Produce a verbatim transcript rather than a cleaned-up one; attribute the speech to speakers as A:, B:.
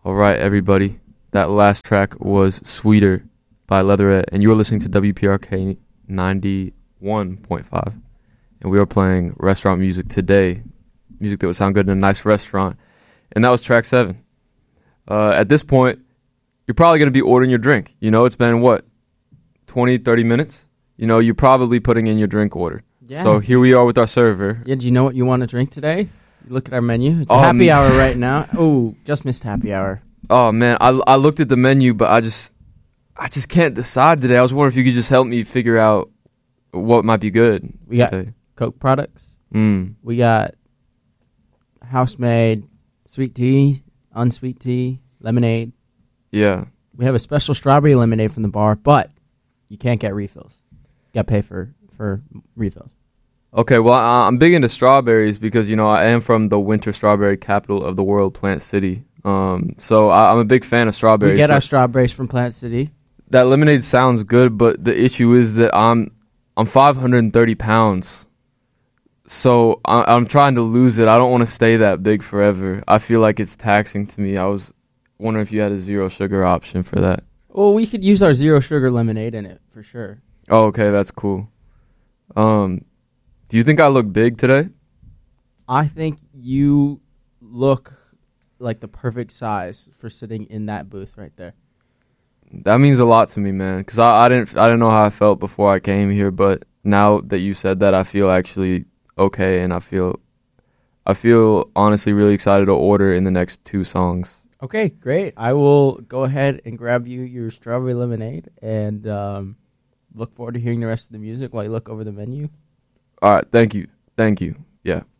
A: All right, everybody. That last track was Sweeter by Leatherette, and you are listening to W P R K ninety-one point five. And we are playing restaurant music today, music that would sound good in a nice restaurant. And that was track seven. Uh, at this point, you're probably going to be ordering your drink. You know, it's been, what, twenty, thirty minutes? You know, you're probably putting in your drink order.
B: Yeah.
A: So here we are with our server.
B: Yeah, do you know what you want to drink today? You look at our menu. It's a
A: Um,
B: happy hour right now. Oh, just missed happy hour.
A: Oh, man, I, I looked at the menu, but I just I just can't decide today. I was wondering if you could just help me figure out what might be good.
B: We got
A: today.
B: Coke products.
A: Mm.
B: We got house-made sweet tea, unsweet tea, lemonade.
A: Yeah.
B: We have a special strawberry lemonade from the bar, but you can't get refills. You got to pay for, for refills.
A: Okay, well, I, I'm big into strawberries because, you know, I am from the winter strawberry capital of the world, Plant City. Um, so I, I'm a big fan of strawberries.
B: We get
A: so
B: our strawberries from Plant City.
A: that lemonade sounds good, but the issue is that I'm I'm five hundred thirty pounds. So I, I'm trying to lose it. I don't want to stay that big forever. I feel like it's taxing to me. I was wondering if you had a zero sugar option for that.
B: Well, we could use our zero sugar lemonade in it for sure.
A: Oh, okay, that's cool. Um, do you think I look big today?
B: I think you look like the perfect size for sitting in that booth right there.
A: That means a lot to me, man. Cause I, I didn't I didn't know how I felt before I came here, but now that you said that, I feel actually okay, and I feel I feel honestly really excited to order in the next two songs.
B: Okay, great. I will go ahead and grab you your strawberry lemonade and um, look forward to hearing the rest of the music while you look over the menu.
A: All right, thank you, thank you. Yeah.